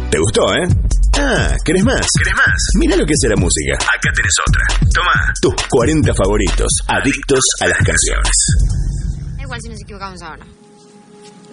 ¿Te gustó, Ah, ¿querés más? Mirá lo que hace la música. Acá tenés otra. Toma. Tus 40 favoritos, adictos a las canciones. Da igual si nos equivocamos ahora.